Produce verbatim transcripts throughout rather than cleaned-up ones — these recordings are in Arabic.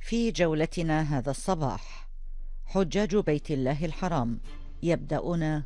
في جولتنا هذا الصباح، حجاج بيت الله الحرام يبدأون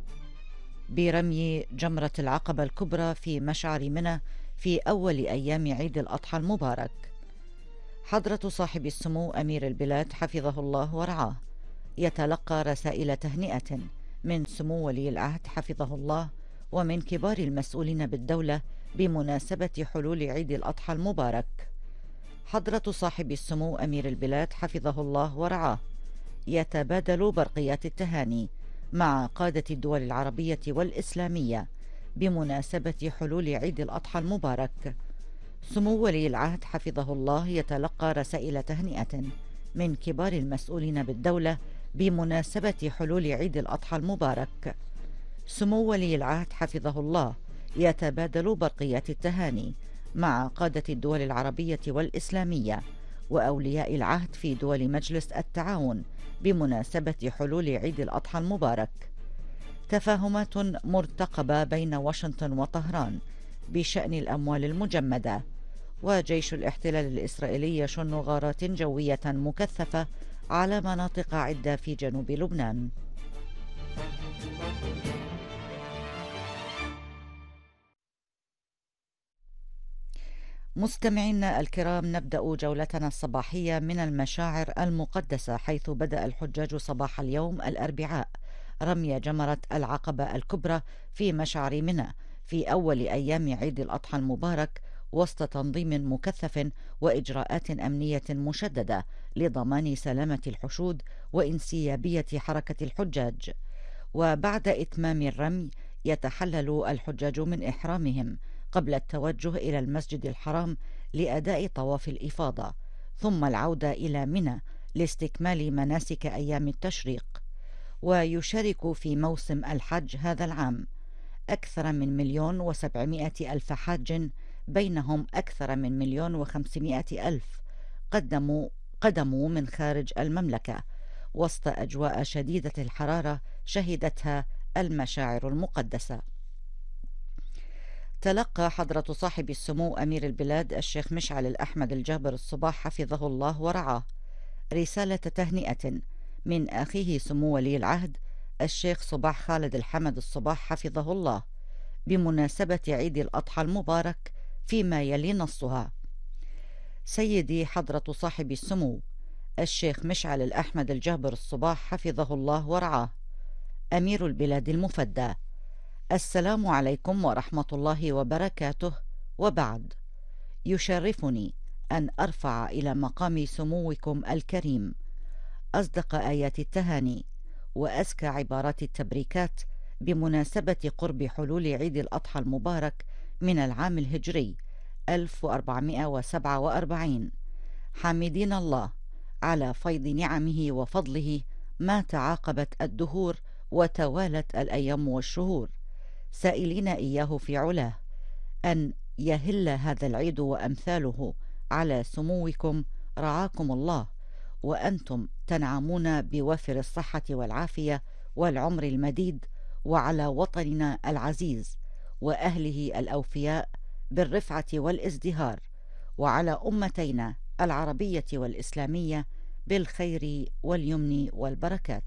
برمي جمرة العقبة الكبرى في مشعر منى في أول أيام عيد الأضحى المبارك. حضرة صاحب السمو أمير البلاد حفظه الله ورعاه يتلقى رسائل تهنئة من سمو ولي العهد حفظه الله ومن كبار المسؤولين بالدولة بمناسبة حلول عيد الأضحى المبارك. حضرة صاحب السمو أمير البلاد حفظه الله ورعاه يتبادل برقيات التهاني مع قادة الدول العربية والإسلامية بمناسبة حلول عيد الأضحى المبارك. سمو ولي العهد حفظه الله يتلقى رسائل تهنئة من كبار المسؤولين بالدولة بمناسبة حلول عيد الأضحى المبارك. سمو ولي العهد حفظه الله يتبادل برقيات التهاني مع قادة الدول العربية والإسلامية وأولياء العهد في دول مجلس التعاون بمناسبة حلول عيد الأضحى المبارك. تفاهمات مرتقبة بين واشنطن وطهران بشأن الأموال المجمدة. وجيش الاحتلال الإسرائيلي يشن غارات جوية مكثفة على مناطق عدة في جنوب لبنان. مستمعينا الكرام، نبدأ جولتنا الصباحية من المشاعر المقدسة، حيث بدأ الحجاج صباح اليوم الأربعاء رمي جمرة العقبة الكبرى في مشعر منى في أول أيام عيد الأضحى المبارك وسط تنظيم مكثف وإجراءات أمنية مشددة لضمان سلامة الحشود وانسيابية حركة الحجاج. وبعد إتمام الرمي يتحلل الحجاج من إحرامهم قبل التوجه إلى المسجد الحرام لأداء طواف الإفاضة، ثم العودة إلى منى لاستكمال مناسك أيام التشريق. ويشارك في موسم الحج هذا العام أكثر من مليون وسبعمائة ألف حاج، بينهم أكثر من مليون وخمسمائة ألف قدموا قدموا من خارج المملكة وسط أجواء شديدة الحرارة شهدتها المشاعر المقدسة. تلقى حضرة صاحب السمو أمير البلاد الشيخ مشعل الأحمد الجابر الصباح حفظه الله ورعاه رسالة تهنئة من أخيه سمو ولي العهد الشيخ صباح خالد الحمد الصباح حفظه الله بمناسبة عيد الأضحى المبارك، فيما يلي نصها: سيدي حضرة صاحب السمو الشيخ مشعل الأحمد الجابر الصباح حفظه الله ورعاه أمير البلاد المفدى، السلام عليكم ورحمة الله وبركاته. وبعد، يشرفني أن أرفع إلى مقام سموكم الكريم أصدق آيات التهاني وأزكى عبارات التبريكات بمناسبة قرب حلول عيد الأضحى المبارك من العام الهجري ألف وأربعمائة وسبعة وأربعين، حامدين الله على فيض نعمه وفضله ما تعاقبت الدهور وتوالت الأيام والشهور، سائلين إياه في علاه أن يهل هذا العيد وأمثاله على سموكم رعاكم الله، وأنتم تنعمون بوافر الصحة والعافية والعمر المديد، وعلى وطننا العزيز وأهله الأوفياء بالرفعة والازدهار، وعلى أمتينا العربية والإسلامية بالخير واليمن والبركات.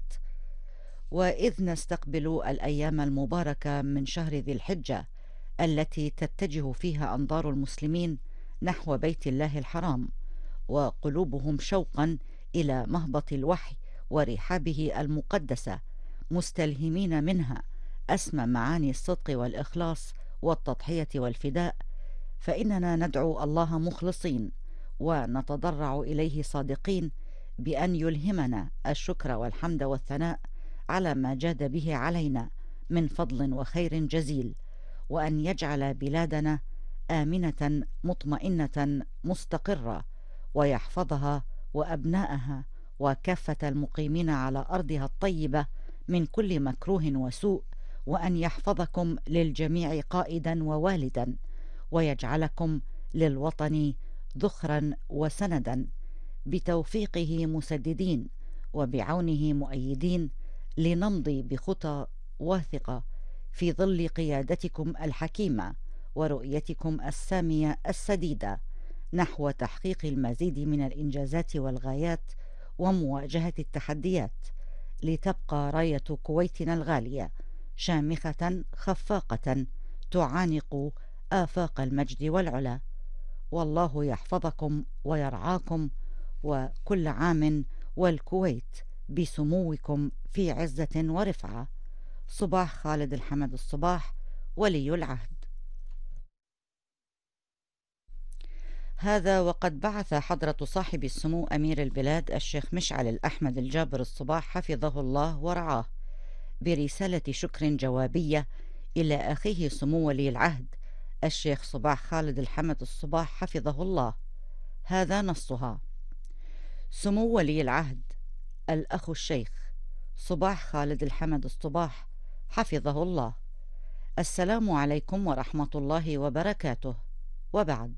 وإذ نستقبل الأيام المباركة من شهر ذي الحجة التي تتجه فيها أنظار المسلمين نحو بيت الله الحرام وقلوبهم شوقا إلى مهبط الوحي ورحابه المقدسة، مستلهمين منها أسمى معاني الصدق والإخلاص والتضحية والفداء، فإننا ندعو الله مخلصين ونتضرع إليه صادقين بأن يلهمنا الشكر والحمد والثناء على ما جاد به علينا من فضل وخير جزيل، وأن يجعل بلادنا آمنة مطمئنة مستقرة، ويحفظها وأبناءها وكافة المقيمين على أرضها الطيبة من كل مكروه وسوء، وأن يحفظكم للجميع قائدا ووالدا، ويجعلكم للوطن ذخرا وسندا، بتوفيقه مسددين وبعونه مؤيدين، لنمضي بخطى واثقة في ظل قيادتكم الحكيمة ورؤيتكم السامية السديدة، نحو تحقيق المزيد من الإنجازات والغايات ومواجهة التحديات، لتبقى راية كويتنا الغالية شامخة خفاقة تعانق آفاق المجد والعلا. والله يحفظكم ويرعاكم، وكل عام والكويت بسموكم في عزة ورفعة. صباح خالد الحمد الصباح، ولي العهد. هذا وقد بعث حضرة صاحب السمو أمير البلاد الشيخ مشعل الأحمد الجابر الصباح حفظه الله ورعاه برسالة شكر جوابية إلى أخيه سمو ولي العهد الشيخ صباح خالد الحمد الصباح حفظه الله. هذا نصها: سمو ولي العهد الأخ الشيخ صباح خالد الحمد الصباح حفظه الله، السلام عليكم ورحمة الله وبركاته. وبعد،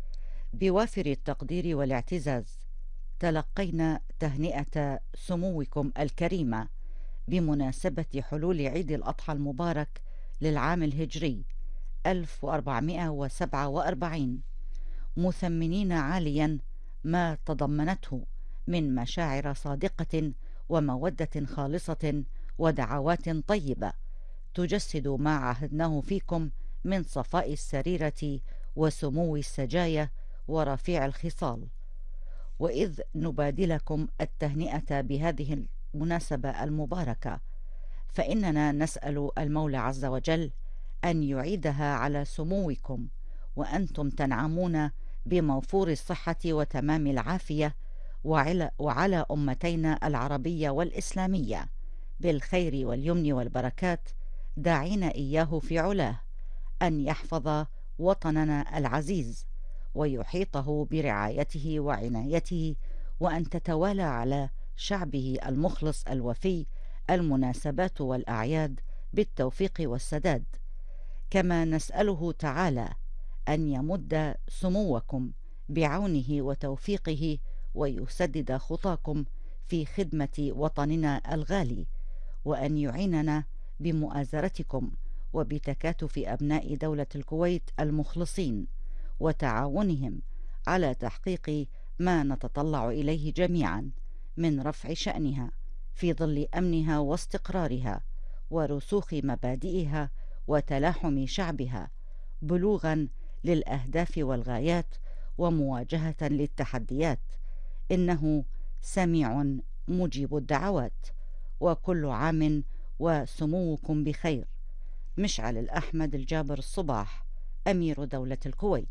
بوافر التقدير والاعتزاز تلقينا تهنئة سموكم الكريمة بمناسبة حلول عيد الأضحى المبارك للعام الهجري ألف وأربعمائة وسبعة وأربعين، مثمنين عاليا ما تضمنته من مشاعر صادقة ومودة خالصة ودعوات طيبة تجسد ما عهدناه فيكم من صفاء السريرة وسمو السجايا ورفيع الخصال. وإذ نبادلكم التهنئة بهذه المناسبة المباركة، فإننا نسأل المولى عز وجل أن يعيدها على سموكم وأنتم تنعمون بموفور الصحة وتمام العافية، وعلى, وعلى أمتينا العربية والإسلامية بالخير واليمن والبركات، داعين إياه في علاه أن يحفظ وطننا العزيز ويحيطه برعايته وعنايته، وأن تتوالى على شعبه المخلص الوفي المناسبات والأعياد بالتوفيق والسداد. كما نسأله تعالى أن يمد سموكم بعونه وتوفيقه ويسدد خطاكم في خدمة وطننا الغالي، وأن يعيننا بمؤازرتكم وبتكاتف أبناء دولة الكويت المخلصين وتعاونهم على تحقيق ما نتطلع إليه جميعا من رفع شأنها في ظل أمنها واستقرارها ورسوخ مبادئها وتلاحم شعبها، بلوغا للأهداف والغايات ومواجهة للتحديات. إنه سميع مجيب الدعوات. وكل عام وسموكم بخير. مشعل الأحمد الجابر الصباح، أمير دولة الكويت.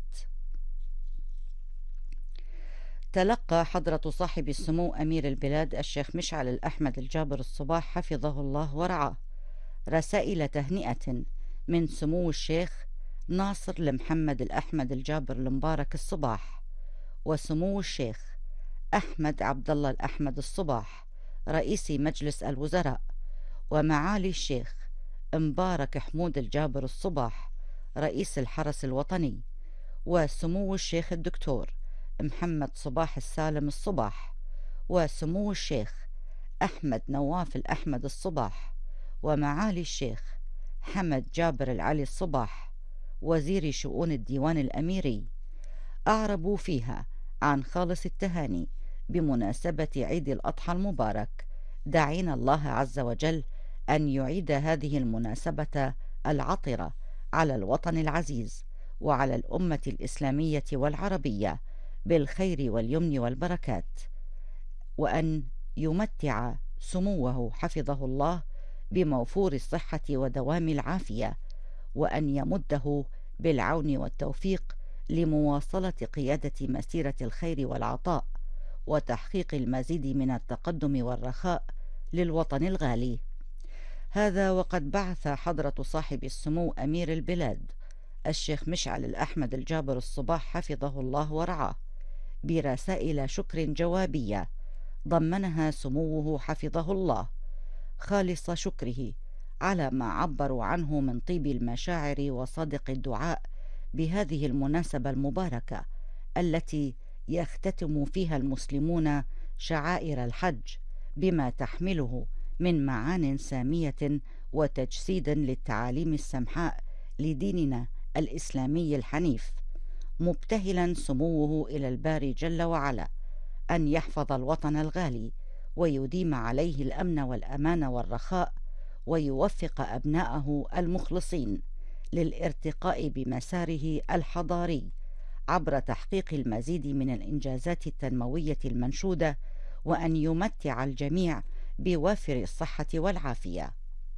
تلقى حضرة صاحب السمو أمير البلاد الشيخ مشعل الأحمد الجابر الصباح حفظه الله ورعاه رسائل تهنئة من سمو الشيخ ناصر لمحمد الأحمد الجابر المبارك الصباح، وسمو الشيخ أحمد عبد الله الأحمد الصباح رئيس مجلس الوزراء، ومعالي الشيخ مبارك حمود الجابر الصباح رئيس الحرس الوطني، وسمو الشيخ الدكتور محمد صباح السالم الصباح، وسمو الشيخ أحمد نواف الأحمد الصباح، ومعالي الشيخ حمد جابر العلي الصباح وزير شؤون الديوان الأميري. أعربوا فيها عن خالص التهاني بمناسبة عيد الأضحى المبارك، داعين الله عز وجل أن يعيد هذه المناسبة العطرة على الوطن العزيز وعلى الأمة الإسلامية والعربية بالخير واليمن والبركات، وأن يمتع سموه حفظه الله بموفور الصحة ودوام العافية، وأن يمده بالعون والتوفيق لمواصلة قيادة مسيرة الخير والعطاء وتحقيق المزيد من التقدم والرخاء للوطن الغالي. هذا وقد بعث حضرة صاحب السمو أمير البلاد الشيخ مشعل الأحمد الجابر الصباح حفظه الله ورعاه برسائل شكر جوابية ضمنها سموه حفظه الله خالص شكره على ما عبروا عنه من طيب المشاعر وصادق الدعاء بهذه المناسبة المباركة التي يختتم فيها المسلمون شعائر الحج بما تحمله من معان سامية وتجسيد للتعاليم السمحاء لديننا الإسلامي الحنيف، مبتهلا سموه إلى الباري جل وعلا أن يحفظ الوطن الغالي ويديم عليه الأمن والأمان والرخاء، ويوفق أبناءه المخلصين للارتقاء بمساره الحضاري عبر تحقيق المزيد من الإنجازات التنموية المنشودة، وأن يمتع الجميع بوافر الصحة والعافية.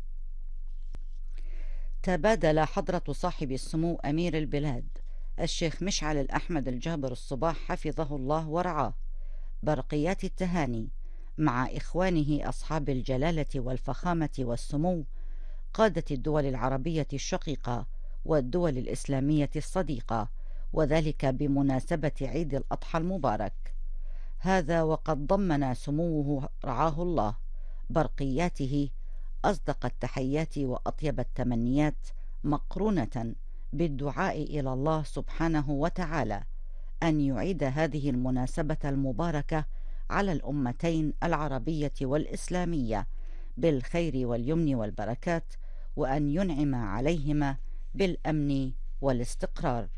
تبادل حضرة صاحب السمو أمير البلاد الشيخ مشعل الأحمد الجابر الصباح حفظه الله ورعاه برقيات التهاني مع إخوانه أصحاب الجلالة والفخامة والسمو قادة الدول العربية الشقيقة والدول الإسلامية الصديقة، وذلك بمناسبة عيد الأضحى المبارك. هذا وقد ضمن سموه رعاه الله برقياته أصدق التحيات وأطيب التمنيات، مقرونة بالدعاء إلى الله سبحانه وتعالى أن يعيد هذه المناسبة المباركة على الأمتين العربية والإسلامية بالخير واليمن والبركات، وأن ينعم عليهما بالأمن والاستقرار.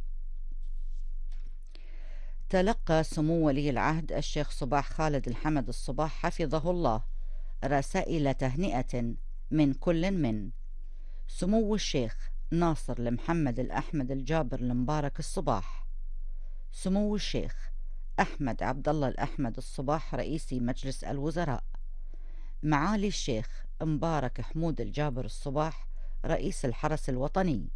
تلقى سمو ولي العهد الشيخ صباح خالد الحمد الصباح حفظه الله رسائل تهنئة من كل من سمو الشيخ ناصر المحمد الأحمد الجابر المبارك الصباح، سمو الشيخ أحمد عبد الله الأحمد الصباح رئيس مجلس الوزراء، معالي الشيخ مبارك حمود الجابر الصباح رئيس الحرس الوطني،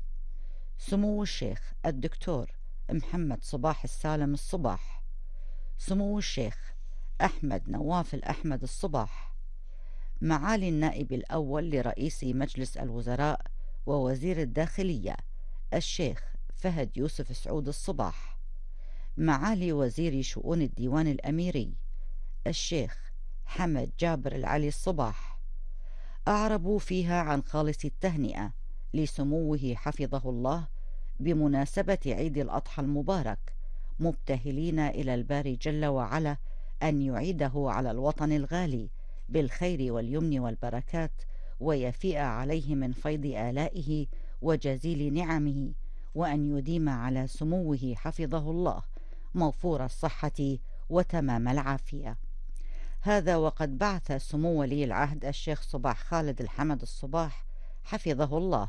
سمو الشيخ الدكتور محمد صباح السالم الصباح، سمو الشيخ أحمد نواف الأحمد الصباح، معالي النائب الأول لرئيس مجلس الوزراء ووزير الداخلية الشيخ فهد يوسف سعود الصباح، معالي وزير شؤون الديوان الأميري الشيخ حمد جابر العلي الصباح، أعربوا فيها عن خالص التهنئة لسموه حفظه الله بمناسبة عيد الأضحى المبارك، مبتهلين إلى الباري جل وعلا أن يعيده على الوطن الغالي بالخير واليمن والبركات، ويفيء عليه من فيض آلائه وجزيل نعمه، وأن يديم على سموه حفظه الله موفور الصحة وتمام العافية. هذا وقد بعث سمو ولي العهد الشيخ صباح خالد الحمد الصباح حفظه الله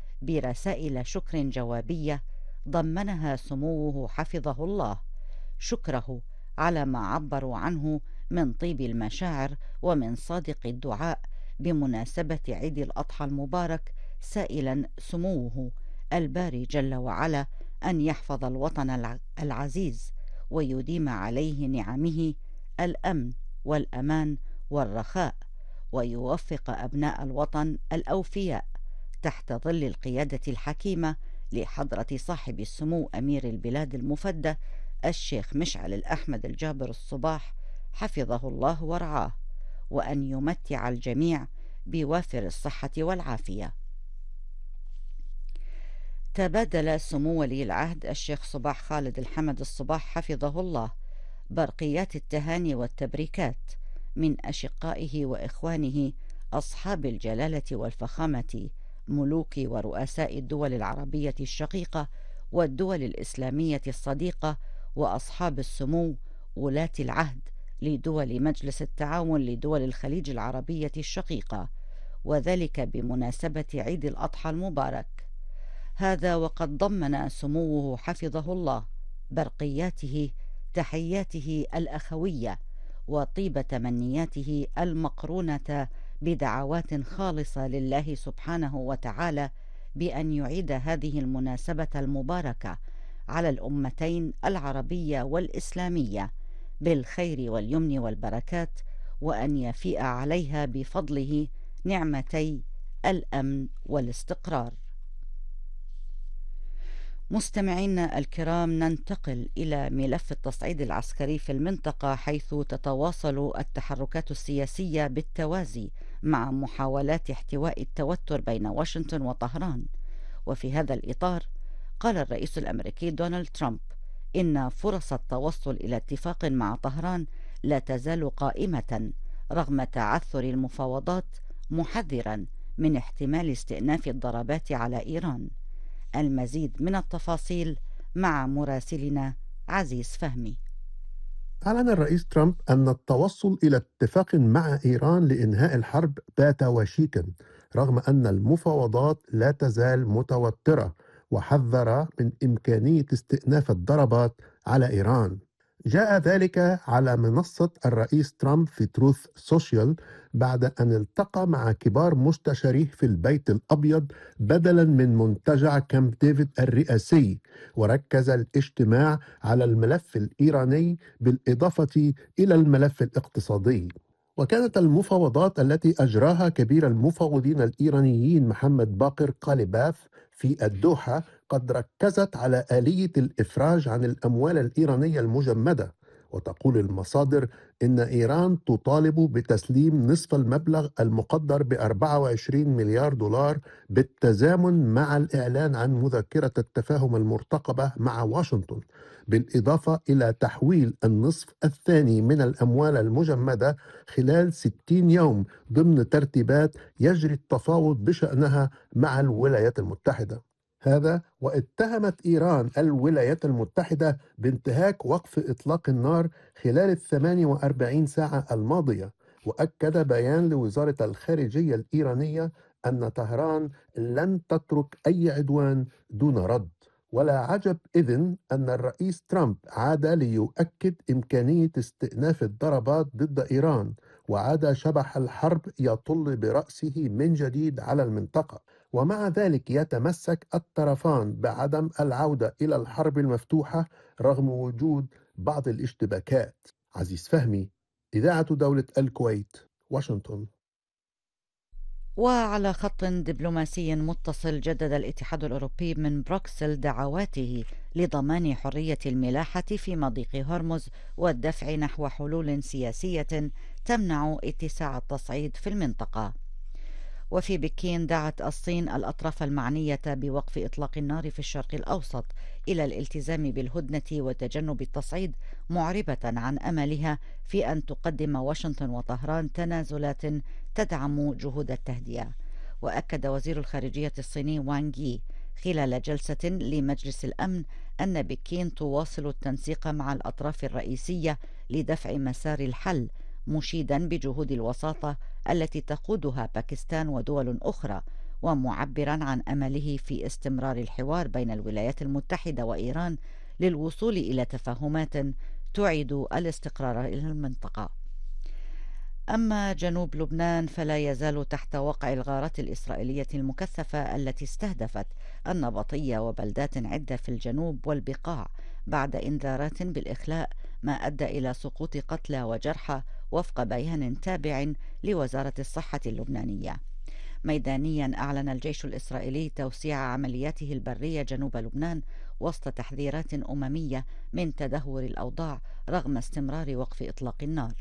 برسائل شكر جوابية ضمنها سموه حفظه الله شكره على ما عبروا عنه من طيب المشاعر ومن صادق الدعاء بمناسبة عيد الأضحى المبارك، سائلا سموه الباري جل وعلا أن يحفظ الوطن العزيز ويديم عليه نعمه الأمن والأمان والرخاء، ويوفق أبناء الوطن الأوفياء تحت ظل القيادة الحكيمة لحضرة صاحب السمو أمير البلاد المفدى الشيخ مشعل الأحمد الجابر الصباح حفظه الله ورعاه، وأن يمتع الجميع بوافر الصحة والعافية. تبادل سمو ولي العهد الشيخ صباح خالد الحمد الصباح حفظه الله برقيات التهاني والتبريكات من أشقائه وإخوانه أصحاب الجلالة والفخامة ملوك ورؤساء الدول العربية الشقيقة والدول الإسلامية الصديقة وأصحاب السمو ولاة العهد لدول مجلس التعاون لدول الخليج العربية الشقيقة، وذلك بمناسبة عيد الأضحى المبارك. هذا وقد ضمن سموه حفظه الله برقياته تحياته الأخوية وطيب تمنياته المقرونة بدعوات خالصة لله سبحانه وتعالى بأن يعيد هذه المناسبة المباركة على الأمتين العربية والإسلامية بالخير واليمن والبركات، وأن يفيء عليها بفضله نعمتي الأمن والاستقرار. مستمعينا الكرام، ننتقل إلى ملف التصعيد العسكري في المنطقة، حيث تتواصل التحركات السياسية بالتوازي مع محاولات احتواء التوتر بين واشنطن وطهران. وفي هذا الإطار قال الرئيس الأمريكي دونالد ترامب إن فرص التوصل إلى اتفاق مع طهران لا تزال قائمة رغم تعثر المفاوضات، محذرا من احتمال استئناف الضربات على إيران. المزيد من التفاصيل مع مراسلنا عزيز فهمي. أعلن الرئيس ترامب أن التوصل إلى اتفاق مع إيران لإنهاء الحرب بات وشيكا، رغم أن المفاوضات لا تزال متوترة، وحذر من إمكانية استئناف الضربات على إيران. جاء ذلك على منصة الرئيس ترامب في تروث سوشيال بعد أن التقى مع كبار مستشاريه في البيت الأبيض بدلا من منتجع كامب ديفيد الرئاسي، وركز الاجتماع على الملف الإيراني بالإضافة إلى الملف الاقتصادي. وكانت المفاوضات التي أجراها كبير المفوضين الإيرانيين محمد باقر قالباف في الدوحة قد ركزت على آلية الإفراج عن الأموال الإيرانية المجمدة. وتقول المصادر إن إيران تطالب بتسليم نصف المبلغ المقدر ب أربعة وعشرين مليار دولار بالتزامن مع الإعلان عن مذكرة التفاهم المرتقبة مع واشنطن، بالإضافة إلى تحويل النصف الثاني من الأموال المجمدة خلال ستين يوم ضمن ترتيبات يجري التفاوض بشأنها مع الولايات المتحدة. هذا واتهمت إيران الولايات المتحدة بانتهاك وقف إطلاق النار خلال الثمان وأربعين ساعة الماضية. وأكد بيان لوزارة الخارجية الإيرانية أن طهران لن تترك أي عدوان دون رد. ولا عجب إذن أن الرئيس ترامب عاد ليؤكد إمكانية استئناف الضربات ضد إيران، وعاد شبح الحرب يطل برأسه من جديد على المنطقة. ومع ذلك يتمسك الطرفان بعدم العودة إلى الحرب المفتوحة رغم وجود بعض الاشتباكات. عزيز فهمي، إذاعة دولة الكويت، واشنطن. وعلى خط دبلوماسي متصل، جدد الاتحاد الأوروبي من بروكسل دعواته لضمان حرية الملاحة في مضيق هرمز والدفع نحو حلول سياسية تمنع اتساع التصعيد في المنطقة. وفي بكين دعت الصين الأطراف المعنية بوقف إطلاق النار في الشرق الأوسط إلى الالتزام بالهدنة وتجنب التصعيد، معربة عن أملها في أن تقدم واشنطن وطهران تنازلات تدعم جهود التهدئة. وأكد وزير الخارجية الصيني وانغ يي خلال جلسة لمجلس الأمن أن بكين تواصل التنسيق مع الأطراف الرئيسية لدفع مسار الحل، مشيدا بجهود الوساطة التي تقودها باكستان ودول أخرى، ومعبرا عن أمله في استمرار الحوار بين الولايات المتحدة وإيران للوصول إلى تفاهمات تعيد الاستقرار إلى المنطقة. أما جنوب لبنان فلا يزال تحت وقع الغارات الإسرائيلية المكثفة التي استهدفت النبطية وبلدات عدة في الجنوب والبقاع بعد إنذارات بالإخلاء، ما أدى إلى سقوط قتلى وجرحى وفق بيان تابع لوزارة الصحة اللبنانية. ميدانيا، أعلن الجيش الإسرائيلي توسيع عملياته البرية جنوب لبنان وسط تحذيرات أممية من تدهور الأوضاع رغم استمرار وقف إطلاق النار.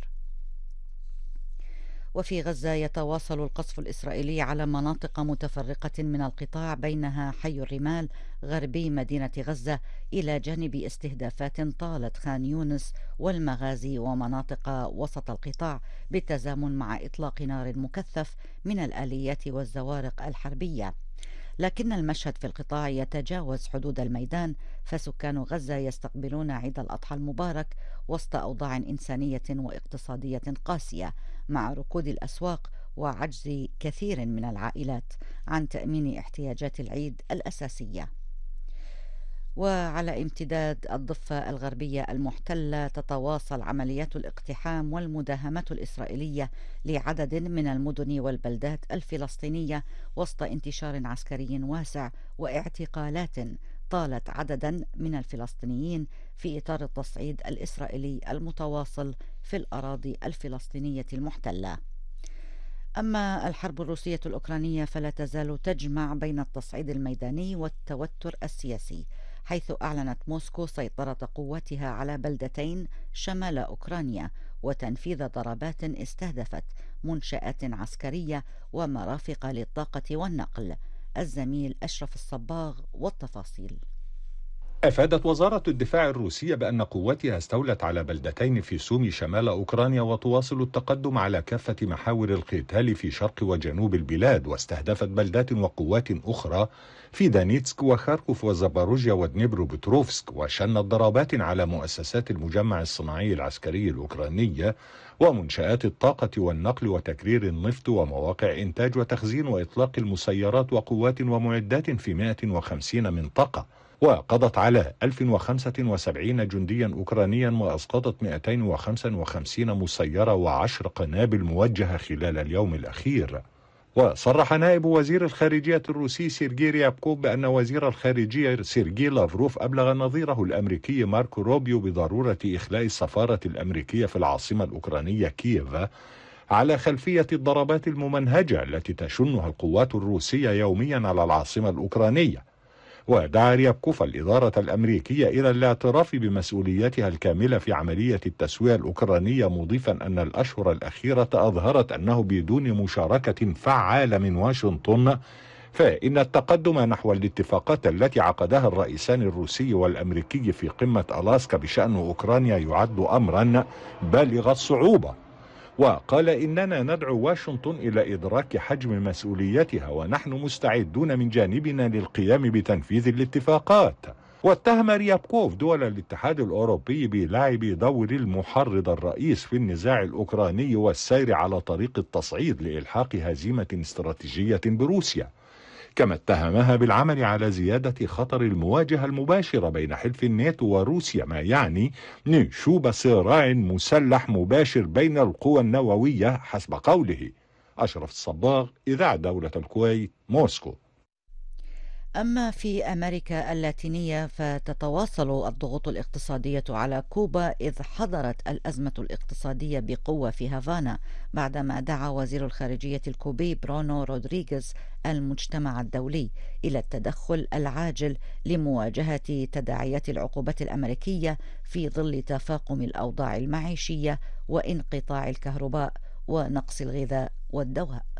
وفي غزة يتواصل القصف الإسرائيلي على مناطق متفرقة من القطاع، بينها حي الرمال غربي مدينة غزة، إلى جانب استهدافات طالت خان يونس والمغازي ومناطق وسط القطاع، بالتزامن مع إطلاق نار مكثف من الآليات والزوارق الحربية. لكن المشهد في القطاع يتجاوز حدود الميدان، فسكان غزة يستقبلون عيد الأضحى المبارك وسط أوضاع إنسانية واقتصادية قاسية، مع ركود الأسواق وعجز كثير من العائلات عن تأمين احتياجات العيد الأساسية. وعلى امتداد الضفة الغربية المحتلة تتواصل عمليات الاقتحام والمداهمات الإسرائيلية لعدد من المدن والبلدات الفلسطينية وسط انتشار عسكري واسع واعتقالات طالت عددا من الفلسطينيين في إطار التصعيد الإسرائيلي المتواصل في الأراضي الفلسطينية المحتلة. أما الحرب الروسية الأوكرانية فلا تزال تجمع بين التصعيد الميداني والتوتر السياسي، حيث أعلنت موسكو سيطرة قواتها على بلدتين شمال أوكرانيا وتنفيذ ضربات استهدفت منشآت عسكرية ومرافق للطاقة والنقل. الزميل أشرف الصباغ والتفاصيل. أفادت وزارة الدفاع الروسية بأن قواتها استولت على بلدتين في سومي شمال أوكرانيا، وتواصل التقدم على كافة محاور القتال في شرق وجنوب البلاد، واستهدفت بلدات وقوات أخرى في دانيتسك وخاركوف وزاباروجيا ودنيبرو بتروفسك، وشنت ضربات على مؤسسات المجمع الصناعي العسكري الأوكراني ومنشآت الطاقة والنقل وتكرير النفط ومواقع إنتاج وتخزين وإطلاق المسيرات وقوات ومعدات في مئة وخمسين منطقة، وقضت على ألف وخمسة وسبعين جنديا أوكرانيا وأسقطت مئتين وخمسة وخمسين مسيرة وعشر قنابل موجهة خلال اليوم الأخير. وصرح نائب وزير الخارجية الروسي سيرجي ريابكوف بأن وزير الخارجية سيرجي لافروف أبلغ نظيره الأمريكي ماركو روبيو بضرورة إخلاء السفارة الأمريكية في العاصمة الأوكرانية كييف على خلفية الضربات الممنهجة التي تشنها القوات الروسية يوميا على العاصمة الأوكرانية. ودعا ريابكوف الإدارة الأمريكية إلى الاعتراف بمسؤوليتها الكاملة في عملية التسوية الأوكرانية، مضيفا أن الأشهر الأخيرة أظهرت أنه بدون مشاركة فعالة من واشنطن فإن التقدم نحو الاتفاقات التي عقدها الرئيسان الروسي والأمريكي في قمة ألاسكا بشأن أوكرانيا يعد أمرا بالغ الصعوبة. وقال إننا ندعو واشنطن إلى إدراك حجم مسؤوليتها، ونحن مستعدون من جانبنا للقيام بتنفيذ الاتفاقات. واتهم ريابكوف دول الاتحاد الأوروبي بلعب دور المحرض الرئيس في النزاع الأوكراني والسير على طريق التصعيد لإلحاق هزيمة استراتيجية بروسيا، كما اتهمها بالعمل على زيادة خطر المواجهة المباشرة بين حلف الناتو وروسيا، ما يعني نشوب صراع مسلح مباشر بين القوى النووية حسب قوله. أشرف الصباغ، إذاعة دولة الكويت، موسكو. أما في أمريكا اللاتينية فتتواصل الضغوط الاقتصادية على كوبا، إذ حضرت الأزمة الاقتصادية بقوة في هافانا بعدما دعا وزير الخارجية الكوبي برونو رودريغيز المجتمع الدولي إلى التدخل العاجل لمواجهة تداعيات العقوبات الأمريكية في ظل تفاقم الأوضاع المعيشية وانقطاع الكهرباء ونقص الغذاء والدواء.